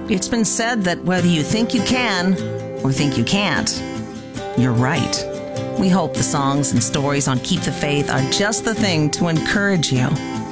It's been said that whether you think you can or think you can't, you're right. We hope the songs and stories on Keep the Faith are just the thing to encourage you